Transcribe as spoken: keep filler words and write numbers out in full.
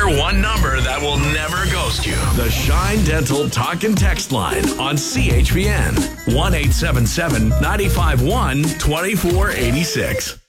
one number that will never ghost you. The Shine Dental Talk and Text Line on C H P N. one eight seven seven, nine five one, two four eight six.